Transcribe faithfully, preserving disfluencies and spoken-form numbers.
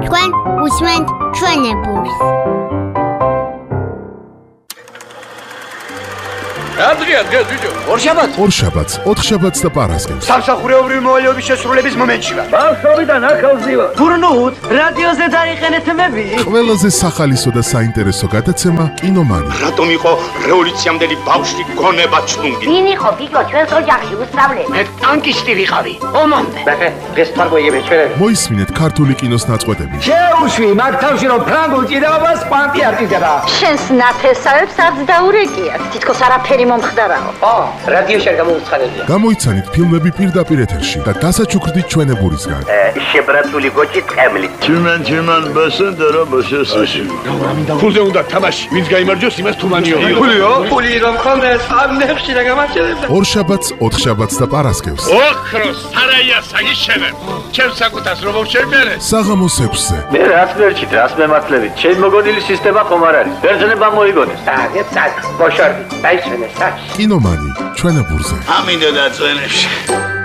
თქვენ უსმენთ ჩვენებურს. Adrian, gel video. ორშაბათს ორშაბათს, ოთხშაბათს და პარასკევს. სამსახურეობრივი მოვალეობის შესრულების მომენტში ვარ. ბავშვობიდან ახალზი ვარ. გურნუთ, რადიოზე დაიყენეთ მები. ყველაზე სახალისო და საინტერესო გადაცემა კინომანი. რატომ იყო რევოლუციამდელი ბავშვი გონება ჩნუნგი? ვინ იყო გიგო ჩვენს ოჯახში უსწავლელი? მე ტანკისტი ვიყავი. ომამდე. ბახე, დღეს თარგოიები ჩვენები. მოისმინეთ ქართული კინოს ნაწყვეტები. შეუშვი მაგ თავში რომ ფრანგულ ჭიდაობას კვანტი არტიზება. შენს ნათესავებს არც დაურეკიათ. თითქოს არაფერი მომხდარაო. ო, რადიოში არ გამოუცხადებია. გამოიცანით ფილმები პირდაპირ ეთერში და დასაჩუქრდით ჩვენებურისგან. შებრაცული გოჭი ტყემლით. Tümen tümen basın dara basıyorsun. ფულზე უნდა თამაში. ვინც გაიმარჯვოს, იმას თუმანიო. ფულიო? ფული რომ ხონდეს, ამ ნებში რა გამარჯვებდა. ორშაბათს, ოთხშაბათს და პარასკევს. ოქროს სარაია საგიშენებ. ჩემ საკუთას რომ შევმერე. საღამოს ექვსზე. Ne rast verçit, rast mematlevi. Çel mogodili sistema komarari. Verjene moigones. საგე, საგ, ბოშორდი, დაიჩვენე, საგ. კინომანი ჩვენებურზე. Amin da tzvenevshi.